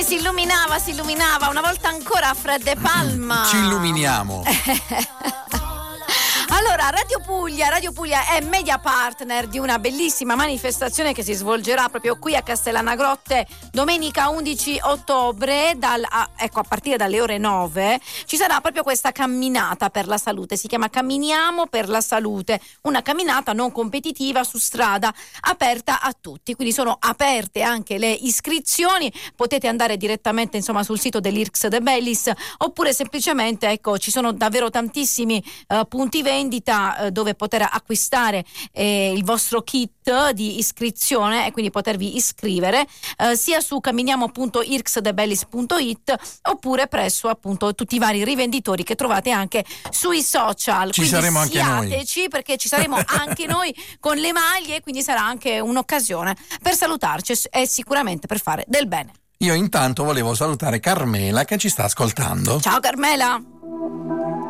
Si illuminava una volta ancora Fred De Palma. Ci illuminiamo. Allora, Radio Puglia è media partner di una bellissima manifestazione che si svolgerà proprio qui a Castellanagrotte domenica 11 ottobre a partire dalle ore 9. Ci sarà proprio questa camminata per la salute, si chiama Camminiamo per la salute, una camminata non competitiva su strada aperta a tutti, quindi sono aperte anche le iscrizioni, potete andare direttamente sul sito dell'Irx De Bellis oppure semplicemente ci sono davvero tantissimi punti vendita dove poter acquistare il vostro kit di iscrizione e quindi potervi iscrivere sia su camminiamo.irxdebellis.it oppure presso appunto tutti i vari rivenditori che trovate anche sui social. Ci saremo anche noi, perché ci saremo anche noi con le maglie, quindi sarà anche un'occasione per salutarci e sicuramente per fare del bene. Io intanto volevo salutare Carmela che ci sta ascoltando. Ciao Carmela.